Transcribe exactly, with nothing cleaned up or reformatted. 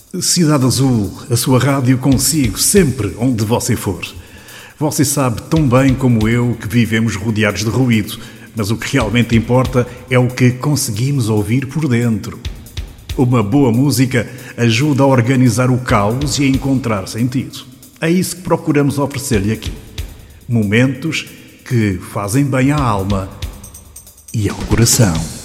Cidade Azul, a sua rádio consigo, sempre onde você for. Você sabe tão bem como eu que vivemos rodeados de ruído, mas o que realmente importa é o que conseguimos ouvir por dentro. Uma boa música ajuda a organizar o caos e a encontrar sentido. É isso que procuramos oferecer-lhe aqui. Momentos que fazem bem à alma e ao coração.